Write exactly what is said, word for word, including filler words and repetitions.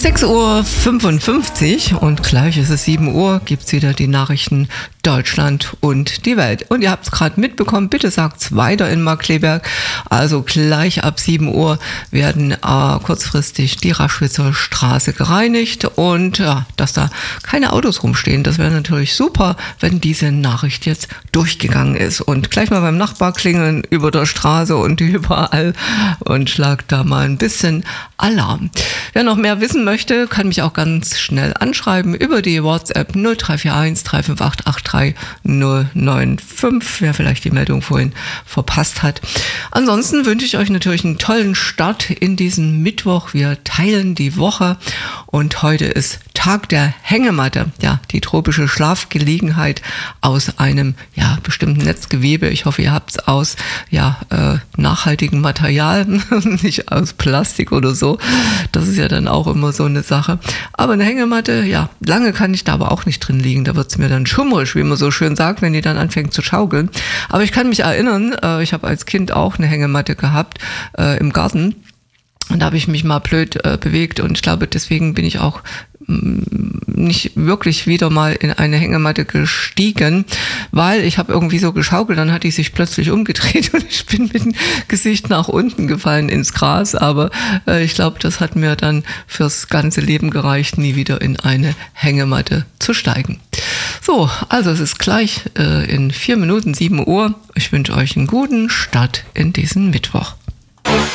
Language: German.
sechs Uhr fünfundfünfzig und gleich ist es sieben Uhr, gibt es wieder die Nachrichten Deutschland und die Welt. Und ihr habt es gerade mitbekommen, bitte sagt es weiter in Markkleeberg. Also gleich ab sieben Uhr werden äh, kurzfristig die Raschwitzer Straße gereinigt und ja, dass da keine Autos rumstehen. Das wäre natürlich super, wenn diese Nachricht jetzt durchgegangen ist. Und gleich mal beim Nachbar klingeln über der Straße und überall und schlagt da mal ein bisschen Alarm. Wer noch mehr wissen möchte, kann mich auch ganz schnell anschreiben über die WhatsApp null drei vier eins drei fünf acht acht drei null neun fünf, wer vielleicht die Meldung vorhin verpasst hat. Ansonsten wünsche ich euch natürlich einen tollen Start in diesen Mittwoch. Wir teilen die Woche und heute ist Tag der Hängematte, ja, die tropische Schlafgelegenheit aus einem ja, bestimmten Netzgewebe. Ich hoffe, ihr habt es aus ja, äh, nachhaltigem Material, nicht aus Plastik oder so. Das ist ja dann auch immer so eine Sache. Aber eine Hängematte, ja, lange kann ich da aber auch nicht drin liegen. Da wird es mir dann schummrig, wie man so schön sagt, wenn die dann anfängt zu schaukeln. Aber ich kann mich erinnern, äh, ich habe als Kind auch eine Hängematte gehabt äh, im Garten. Und da habe ich mich mal blöd äh, bewegt und ich glaube, deswegen bin ich auch nicht wirklich wieder mal in eine Hängematte gestiegen, weil ich habe irgendwie so geschaukelt, dann hat die sich plötzlich umgedreht und ich bin mit dem Gesicht nach unten gefallen ins Gras, aber äh, ich glaube, das hat mir dann fürs ganze Leben gereicht, nie wieder in eine Hängematte zu steigen. So, also es ist gleich äh, in vier Minuten sieben Uhr. Ich wünsche euch einen guten Start in diesen Mittwoch.